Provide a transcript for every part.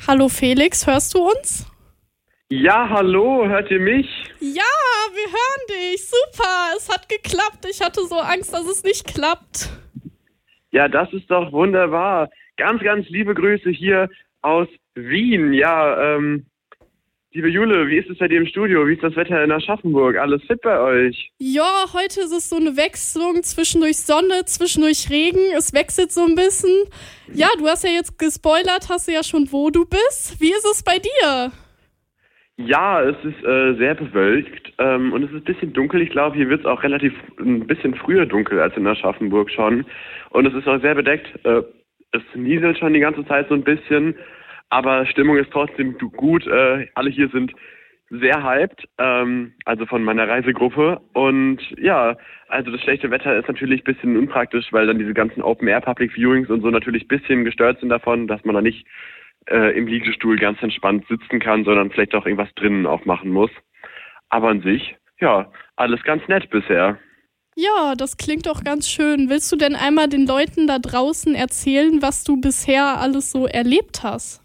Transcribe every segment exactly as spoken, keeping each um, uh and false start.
Hallo Felix, hörst du uns? Ja, hallo, hört ihr mich? Ja, wir hören dich. Super, es hat geklappt. Ich hatte so Angst, dass es nicht klappt. Ja, das ist doch wunderbar. Ganz, ganz liebe Grüße hier aus Wien. Ja, ähm, liebe Jule, wie ist es bei dir im Studio? Wie ist das Wetter in Aschaffenburg? Alles fit bei euch? Ja, heute ist es so eine Wechselung, zwischendurch Sonne, zwischendurch Regen. Es wechselt so ein bisschen. Ja, du hast ja jetzt gespoilert, hast du ja schon, wo du bist. Wie ist es bei dir? Ja, es ist äh, sehr bewölkt ähm, und es ist ein bisschen dunkel. Ich glaube, hier wird es auch relativ ein bisschen früher dunkel als in Aschaffenburg schon. Und es ist auch sehr bedeckt. Äh, es nieselt schon die ganze Zeit so ein bisschen, aber Stimmung ist trotzdem gut. Äh, alle hier sind sehr hyped, ähm, also von meiner Reisegruppe. Und ja, also das schlechte Wetter ist natürlich ein bisschen unpraktisch, weil dann diese ganzen Open-Air-Public-Viewings und so natürlich ein bisschen gestört sind davon, dass man da nicht äh, im Liegestuhl ganz entspannt sitzen kann, sondern vielleicht auch irgendwas drinnen auch machen muss. Aber an sich, ja, alles ganz nett bisher. Ja, das klingt doch ganz schön. Willst du denn einmal den Leuten da draußen erzählen, was du bisher alles so erlebt hast?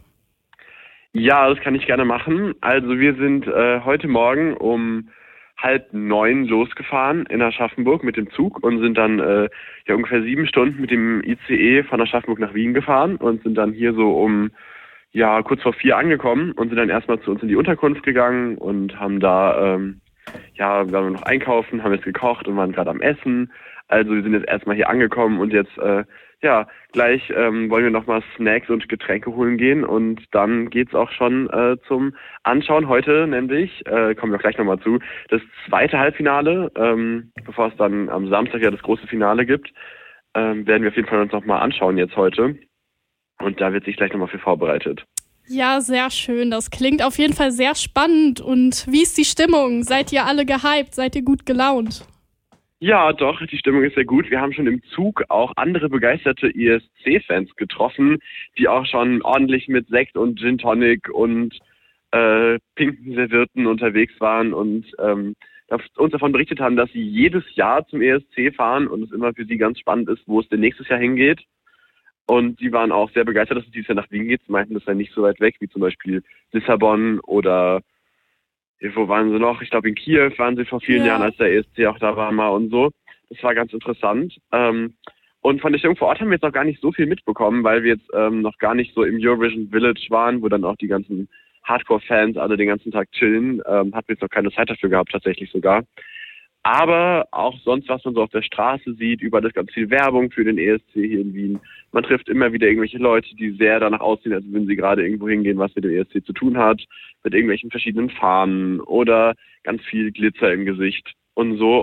Ja, das kann ich gerne machen. Also wir sind äh, heute Morgen um halb neun losgefahren in Aschaffenburg mit dem Zug und sind dann äh, ja ungefähr sieben Stunden mit dem I C E von Aschaffenburg nach Wien gefahren und sind dann hier so um ja kurz vor vier angekommen und sind dann erstmal zu uns in die Unterkunft gegangen und haben da ähm, ja, wir waren noch einkaufen, haben jetzt gekocht und waren gerade am Essen. Also wir sind jetzt erstmal hier angekommen und jetzt, äh, ja, gleich ähm, wollen wir nochmal Snacks und Getränke holen gehen und dann geht's auch schon äh, zum Anschauen heute, nämlich, äh, kommen wir gleich nochmal zu, das zweite Halbfinale, ähm, bevor es dann am Samstag ja das große Finale gibt, ähm, werden wir auf jeden Fall uns nochmal anschauen jetzt heute und da wird sich gleich nochmal für vorbereitet. Ja, sehr schön. Das klingt auf jeden Fall sehr spannend. Und wie ist die Stimmung? Seid ihr alle gehypt? Seid ihr gut gelaunt? Ja, doch, die Stimmung ist sehr gut. Wir haben schon im Zug auch andere begeisterte E S C-Fans getroffen, die auch schon ordentlich mit Sekt und Gin Tonic und äh, pinken Servietten unterwegs waren und ähm, uns davon berichtet haben, dass sie jedes Jahr zum E S C fahren und es immer für sie ganz spannend ist, wo es denn nächstes Jahr hingeht. Und die waren auch sehr begeistert, dass es dieses Jahr nach Wien geht. Sie meinten, das sei nicht so weit weg, wie zum Beispiel Lissabon oder wo waren sie noch? Ich glaube in Kiew waren sie vor vielen Ja. Jahren, als der E S C auch da war mal und so. Das war ganz interessant. Ähm, und von der Stimmung vor Ort haben wir jetzt noch gar nicht so viel mitbekommen, weil wir jetzt ähm, noch gar nicht so im Eurovision Village waren, wo dann auch die ganzen Hardcore-Fans alle den ganzen Tag chillen. Ähm, hatten wir jetzt noch keine Zeit dafür gehabt, tatsächlich sogar. Aber auch sonst, was man so auf der Straße sieht, überall ist ganz viel Werbung für den E S C hier in Wien. Man trifft immer wieder irgendwelche Leute, die sehr danach aussehen, als würden sie gerade irgendwo hingehen, was mit dem E S C zu tun hat, mit irgendwelchen verschiedenen Fahnen oder ganz viel Glitzer im Gesicht und so.